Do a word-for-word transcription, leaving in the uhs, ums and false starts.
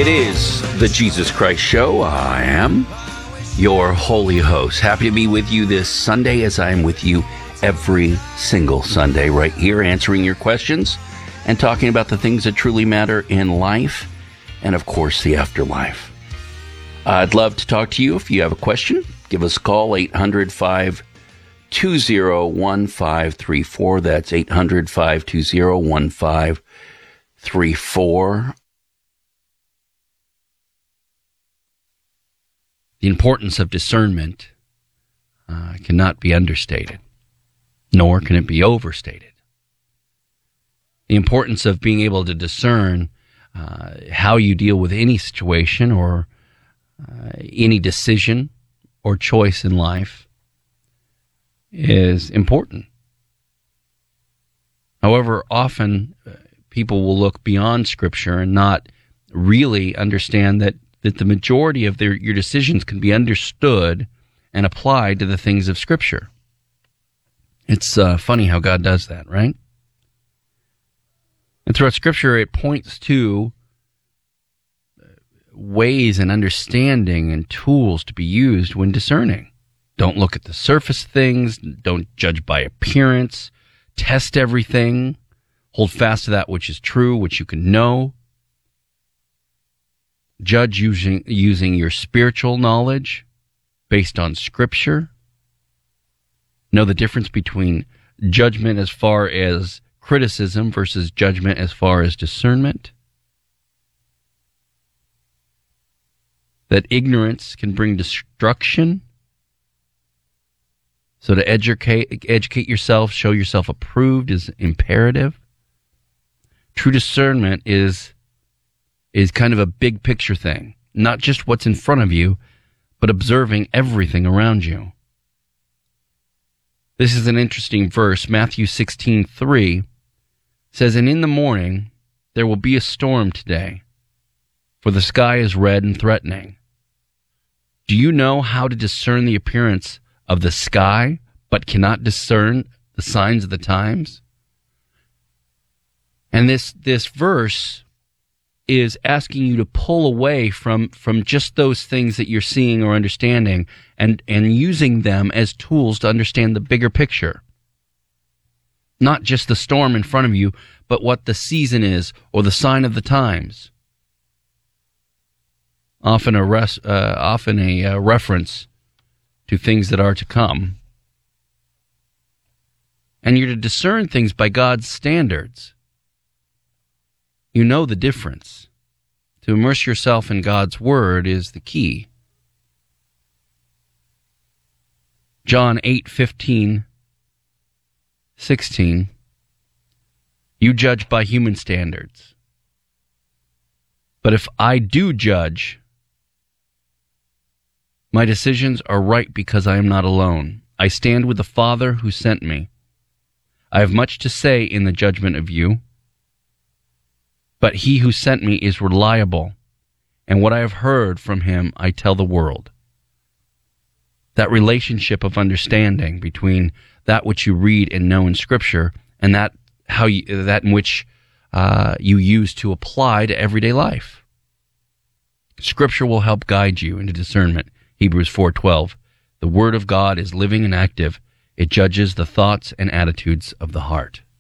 It is the Jesus Christ Show. I am your holy host. Happy to be with you this Sunday, as I am with you every single Sunday, right here, answering your questions and talking about the things that truly matter in life and, of course, the afterlife. I'd love to talk to you. If you have a question, give us a call, eight hundred, five two zero, one five three four. That's eight hundred, five two zero, one five three four. The importance of discernment uh, cannot be understated, nor can it be overstated. The importance of being able to discern uh, how you deal with any situation or uh, any decision or choice in life is important. However, often uh, people will look beyond Scripture and not really understand that that the majority of their your decisions can be understood and applied to the things of Scripture. It's uh, funny how God does that, right? And throughout Scripture, it points to ways and understanding and tools to be used when discerning. Don't look at the surface things. Don't judge by appearance. Test everything. Hold fast to that which is true, which you can know. Judge using using your spiritual knowledge based on Scripture. Know the difference between judgment as far as criticism versus judgment as far as discernment. That ignorance can bring destruction. So to educate educate yourself, show yourself approved is imperative. True discernment is is kind of a big picture thing, not just what's in front of you, but observing everything around you. This is an interesting verse. Matthew sixteen three says, "And in the morning there will be a storm today, for the sky is red and threatening. Do you know how to discern the appearance of the sky, but cannot discern the signs of the times?" And this this verse is asking you to pull away from, from just those things that you're seeing or understanding and, and using them as tools to understand the bigger picture. Not just the storm in front of you, but what the season is or the sign of the times. Often a, res, uh, often a uh, reference to things that are to come. And you're to discern things by God's standards. You know the difference. To immerse yourself in God's Word is the key. John eight fifteen, sixteen. You judge by human standards. But if I do judge, my decisions are right because I am not alone. I stand with the Father who sent me. I have much to say in the judgment of you. But he who sent me is reliable, and what I have heard from him I tell the world. That relationship of understanding between that which you read and know in Scripture and that how you, that in which uh, you use to apply to everyday life. Scripture will help guide you into discernment. Hebrews four twelve. The Word of God is living and active. It judges the thoughts and attitudes of the heart.